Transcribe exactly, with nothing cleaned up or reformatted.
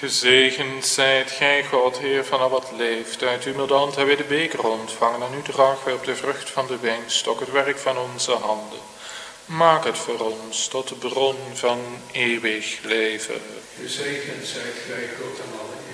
Gezegend zijt gij, God, Heer van al wat leeft. Uit uw milde hand hebben wij de beker ontvangen. En nu dragen wij op de vrucht van de wijnstok het werk van onze handen. Maak het voor ons tot de bron van eeuwig leven. Gezegend zijt gij, God en alle